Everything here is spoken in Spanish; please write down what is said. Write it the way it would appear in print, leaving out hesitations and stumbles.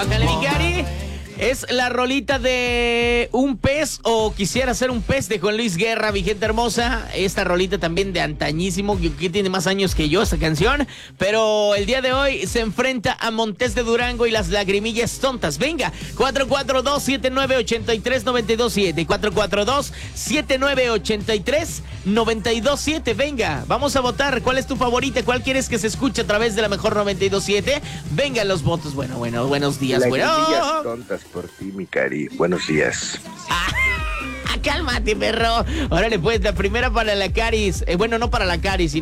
Bájale, mi Cari. Es la rolita de Un pez o Quisiera ser un pez de Juan Luis Guerra, mi gente hermosa. Esta rolita también de antañísimo, que tiene más años que yo esta canción. Pero el día de hoy se enfrenta a Montes de Durango y las Lagrimillas Tontas. Venga, 442-7983-927. 442-7983-927. Venga, vamos a votar. ¿Cuál es tu favorita? ¿Cuál quieres que se escuche a través de la mejor 927? Venga, los votos. Bueno, buenos días. Lagrimillas Tontas por ti, mi Cari. Buenos días. Cálmate, perro. Órale, pues, la primera para la Caris. Bueno, no para la Caris,